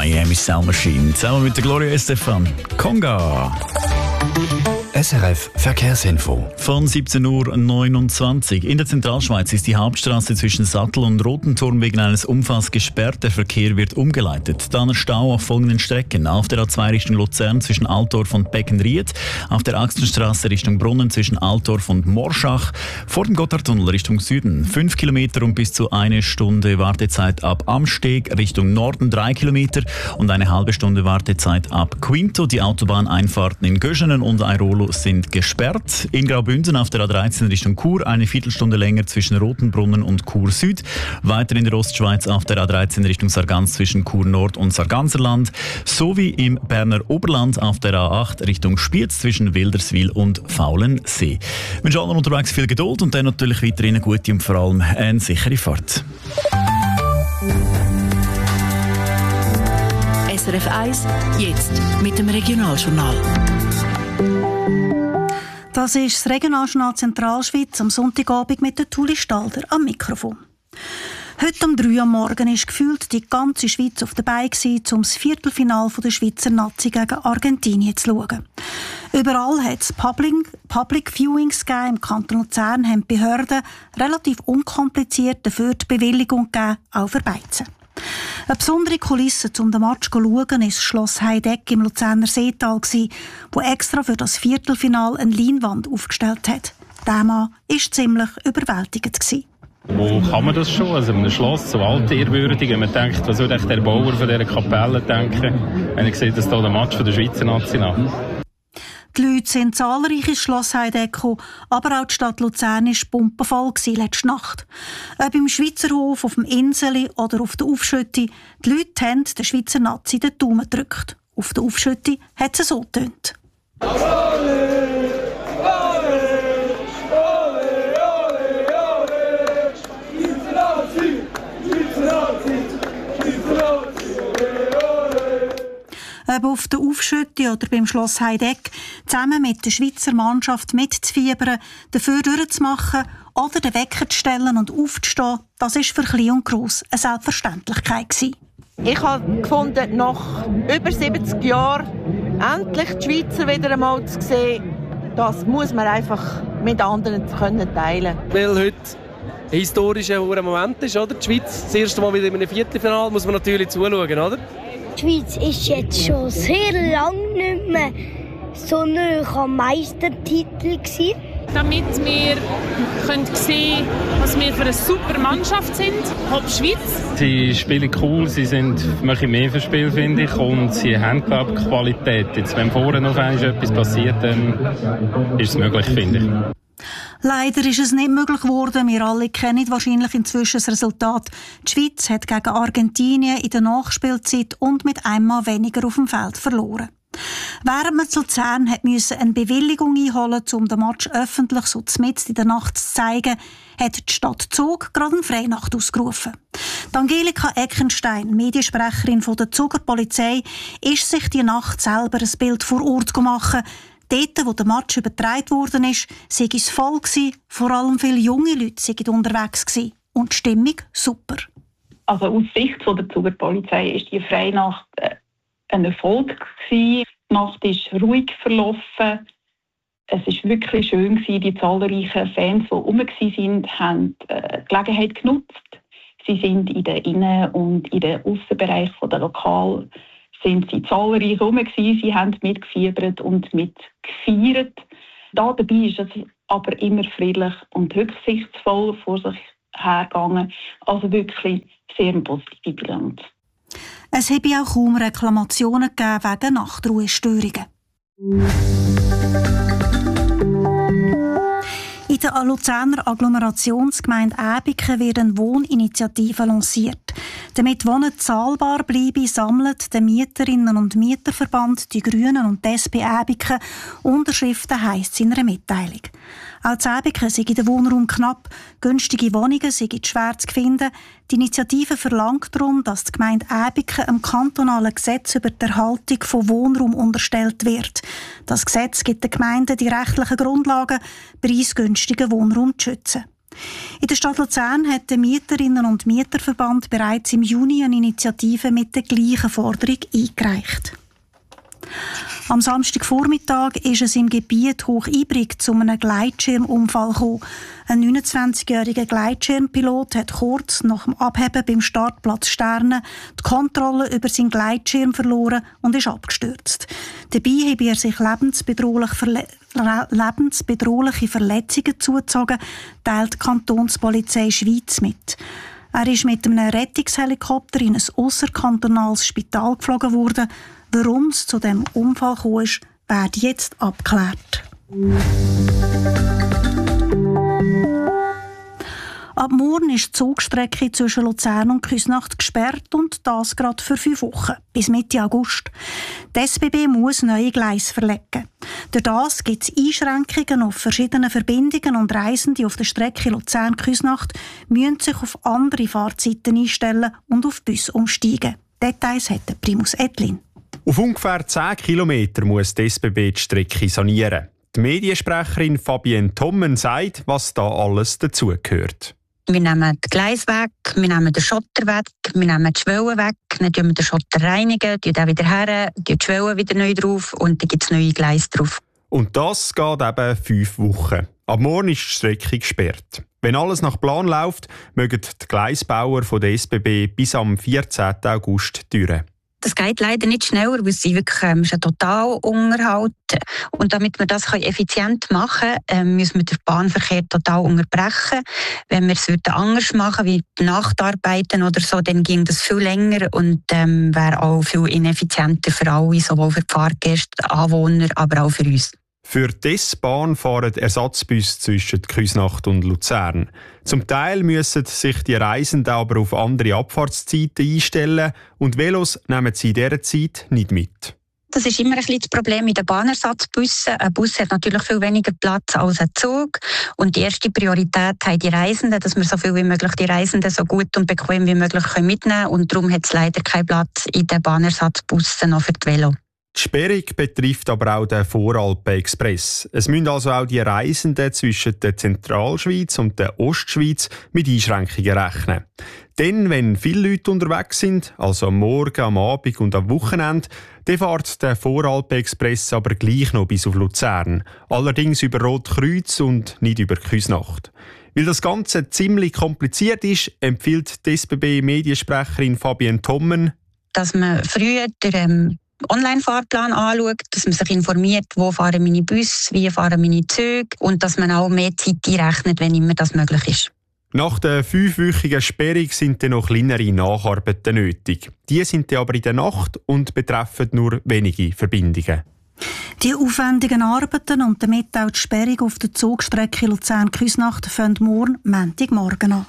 Miami Sound Machine. Zusammen mit der Gloria Estefan. Conga. SRF Verkehrsinfo. Von 17:29 Uhr. In der Zentralschweiz ist die Hauptstraße zwischen Sattel und Rotenturm wegen eines Unfalls gesperrt. Der Verkehr wird umgeleitet. Dann Stau auf folgenden Strecken. Auf der A2 Richtung Luzern zwischen Altdorf und Beckenried. Auf der Axtenstraße Richtung Brunnen zwischen Altdorf und Morschach. Vor dem Gotthardtunnel Richtung Süden 5 Kilometer und bis zu 1 Stunde Wartezeit ab Amsteg. Richtung Norden 3 Kilometer und eine halbe Stunde Wartezeit ab Quinto. Die Autobahneinfahrten in Göschenen und Airolo sind gesperrt. In Graubünden auf der A13 Richtung Chur eine Viertelstunde länger zwischen Rotenbrunnen und Chur Süd. Weiter in der Ostschweiz auf der A13 Richtung Sargans zwischen Chur Nord und Sarganserland. Sowie im Berner Oberland auf der A8 Richtung Spiez zwischen Wilderswil und Faulensee. Ich wünsche allen unterwegs viel Geduld und dann natürlich weiterhin eine gute und vor allem eine sichere Fahrt. SRF 1, jetzt mit dem Regionaljournal. Das ist das Regionaljournal Zentralschweiz am Sonntagabend mit der Tuli Stalder am Mikrofon. Heute um 3 Uhr am Morgen war gefühlt die ganze Schweiz auf der Beine, um das Viertelfinale der Schweizer Nazi gegen Argentinien zu schauen. Überall hat es Public Viewings gegeben. Im Kanton Luzern haben die Behörden relativ unkompliziert dafür die Bewilligung gegeben, auch für Beizen. Eine besondere Kulisse, um den Match zu schauen, war das Schloss Heideck im Luzerner Seetal, wo extra für das Viertelfinale eine Leinwand aufgestellt hat. Der Mann war ziemlich überwältigend. Wo kann man das schon? Also in einem Schloss, so altehrwürdig. Man denkt, was würde der Bauer von dieser Kapelle denken, wenn er sieht, dass hier der Match von der Schweizer Nazi nach. Die Leute sind zahlreich ins Schloss Heideck gekommen, aber auch die Stadt Luzern war pumpenvoll letzte Nacht. Ob im Schweizerhof, auf dem Inseli oder auf der Aufschütte, die Leute haben den Schweizer Nazi den Daumen gedrückt. Auf der Aufschütte hat es so getönt. Ob auf der Aufschütte oder beim Schloss Heideck, zusammen mit der Schweizer Mannschaft mitzufiebern, dafür durchzumachen oder den Wecker zu stellen und aufzustehen, das war für Klein und Gross eine Selbstverständlichkeit gewesen. Ich habe gefunden, nach über 70 Jahren endlich die Schweizer wieder einmal zu sehen, das muss man einfach mit anderen teilen können. Weil heute ein historischer Moment ist, oder? Die Schweiz, das erste Mal wieder in einem Viertelfinale, muss man natürlich zuschauen, oder? Die Schweiz ist jetzt schon sehr lange nicht mehr so nah am Meistertitel gewesen. Damit wir sehen können, was wir für eine super Mannschaft sind, Hop Schweiz. Sie spielen cool, sie machen mehr für Spiel, finde ich, und sie haben, glaube ich, Qualität. Jetzt, wenn vorne noch etwas passiert, dann ist es möglich, finde ich. Leider ist es nicht möglich geworden. Wir alle kennen wahrscheinlich inzwischen das Resultat. Die Schweiz hat gegen Argentinien in der Nachspielzeit und mit einem Mann weniger auf dem Feld verloren. Während man zu Luzern musste eine Bewilligung einholen, um den Match öffentlich so mitten in der Nacht zu zeigen, hat die Stadt Zug gerade eine Freinacht ausgerufen. Die Angelika Eckenstein, Mediensprecherin der Zuger Polizei, ist sich die Nacht selber ein Bild vor Ort gemacht. Dort, wo der Match übertragen worden ist, sei es voll gewesen, vor allem viele junge Leute sind unterwegs gewesen. Und die Stimmung super. Also aus Sicht der Zuger Polizei ist die Freinacht ein Erfolg gewesen. Die Nacht ist ruhig verlaufen. Es ist wirklich schön gewesen. Die zahlreichen Fans, die herum waren, haben die Gelegenheit genutzt. Sie sind in den Innen- und in den Aussenbereich der Lokal sind sie zahlreich herum gewesen. Sie haben mitgefiebert und mitgefeiert. Da dabei ist es aber immer friedlich und rücksichtsvoll vor sich hergegangen. Also wirklich sehr eine positive Bilanz. Es habe auch kaum Reklamationen gegeben wegen Nachtruhestörungen. In der Luzerner Agglomerationsgemeinde Äbiken wird eine Wohninitiative lanciert. Damit Wohnen zahlbar bleibe, sammelt der Mieterinnen- und Mieterverband, die Grünen und die SP Äbiken Unterschriften, heisst es in einer Mitteilung. Auch in Äbiken sei der Wohnraum knapp, günstige Wohnungen seien schwer zu finden. Die Initiative verlangt darum, dass die Gemeinde Äbiken einem kantonalen Gesetz über die Erhaltung von Wohnraum unterstellt wird. Das Gesetz gibt den Gemeinden die rechtlichen Grundlagen, preisgünstigen Wohnraum zu schützen. In der Stadt Luzern hat der Mieterinnen- und Mieterverband bereits im Juni eine Initiative mit der gleichen Forderung eingereicht. Am Samstagvormittag ist es im Gebiet Hochibrig zu einem Gleitschirmunfall gekommen. Ein 29-jähriger Gleitschirmpilot hat kurz nach dem Abheben beim Startplatz Sterne die Kontrolle über seinen Gleitschirm verloren und ist abgestürzt. Dabei habe er sich lebensbedrohliche Verletzungen zugezogen, teilt die Kantonspolizei Schweiz mit. Er ist mit einem Rettungshelikopter in ein ausserkantonales Spital geflogen worden. Warum es zu diesem Unfall gekommen ist, wird jetzt abgeklärt. Ab morgen ist die Zugstrecke zwischen Luzern und Küsnacht gesperrt und das gerade für 5 Wochen, bis Mitte August. Die SBB muss neue Gleise verlegen. Durch das gibt es Einschränkungen auf verschiedene Verbindungen und Reisende auf der Strecke Luzern-Küsnacht müssen sich auf andere Fahrzeiten einstellen und auf Bus umsteigen. Details hat Primus Edlin. Auf ungefähr 10 Kilometer muss die SBB die Strecke sanieren. Die Mediensprecherin Fabienne Thommen sagt, was da alles dazugehört. Wir nehmen die Gleise weg, wir nehmen den Schotter weg, wir nehmen die Schwellen weg, dann reinigen wir den Schotter, reinigen, den wieder her, die Schwellen wieder neu drauf und dann gibt es neue Gleise drauf. Und das geht eben 5 Wochen. Ab morgen ist die Strecke gesperrt. Wenn alles nach Plan läuft, mögen die Gleisbauer von der SBB bis am 14. August durch. Das geht leider nicht schneller, weil es wirklich ist ein Totalunterhalt. Und damit wir das effizient machen können, müssen wir den Bahnverkehr total unterbrechen. Wenn wir es anders machen, wie Nachtarbeiten oder so, dann ging das viel länger und wäre auch viel ineffizienter für alle, sowohl für die Fahrgäste, Anwohner, aber auch für uns. Für die S-Bahn fahren Ersatzbusse zwischen Küsnacht und Luzern. Zum Teil müssen sich die Reisenden aber auf andere Abfahrtszeiten einstellen und Velos nehmen sie in dieser Zeit nicht mit. Das ist immer ein bisschen das Problem mit den Bahnersatzbussen. Ein Bus hat natürlich viel weniger Platz als ein Zug. Und die erste Priorität haben die Reisenden, dass wir so viel wie möglich die Reisenden so gut und bequem wie möglich mitnehmen können. Und darum hat es leider keinen Platz in den Bahnersatzbussen noch für die Velo. Die Sperrung betrifft aber auch den Voralpen-Express. Es müssen also auch die Reisenden zwischen der Zentralschweiz und der Ostschweiz mit Einschränkungen rechnen. Denn wenn viele Leute unterwegs sind, also am Morgen, am Abend und am Wochenende, dann fährt der Voralpen-Express aber gleich noch bis auf Luzern. Allerdings über Rotkreuz und nicht über Küsnacht. Weil das Ganze ziemlich kompliziert ist, empfiehlt die SBB-Mediensprecherin Fabienne Thommen, dass man früher den Online-Fahrplan anschaut, dass man sich informiert, wo fahren meine Busse, wie fahren meine Züge und dass man auch mehr Zeit einrechnet, wenn immer das möglich ist. Nach der 5-wöchigen Sperrung sind dann noch kleinere Nacharbeiten nötig. Die sind dann aber in der Nacht und betreffen nur wenige Verbindungen. Die aufwendigen Arbeiten und damit auch die Sperrung auf der Zugstrecke Luzern-Küsnacht fangen morgen Montagmorgen an.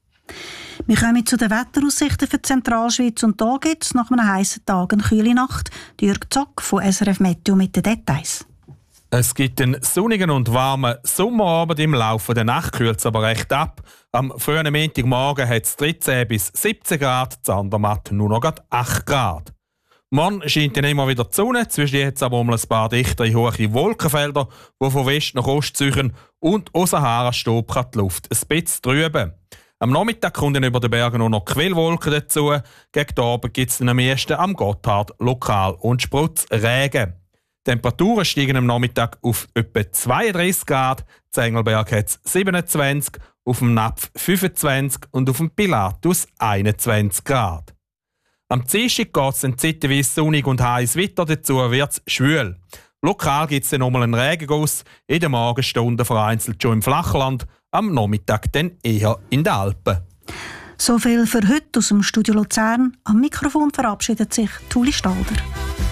Wir kommen zu den Wetteraussichten für die Zentralschweiz und da gibt es nach einem heissen Tag eine kühle Nacht. Jürg Zock von SRF Meteo mit den Details. Es gibt einen sonnigen und warmen Sommerabend. Im Laufe der Nacht kühlt es aber recht ab. Am frühen Montagmorgen hat es 13 bis 17 Grad, in Andermatt nur noch 8 Grad. Morgen scheint dann immer wieder die Sonne, zwischen jetzt aber um ein paar dichtere hohe Wolkenfelder, die von West nach Ost ziehen und aus Sahara stopert die Luft ein bisschen trüben. Am Nachmittag kommen über den Bergen nur noch Quellwolken dazu. Gegen den Abend gibt es am meisten am Gotthard lokal und Spritzregen. Die Temperaturen steigen am Nachmittag auf etwa 32 Grad. In Engelberg hat es 27, auf dem Napf 25 und auf dem Pilatus 21 Grad. Am Dienstag geht es dann zeitweise sonnig und heiß weiter, dazu wird es schwül. Lokal gibt es dann nochmal einen Regenguss, in den Morgenstunden vereinzelt schon im Flachland, am Nachmittag dann eher in den Alpen. So viel für heute aus dem Studio Luzern. Am Mikrofon verabschiedet sich Tuli Stalder.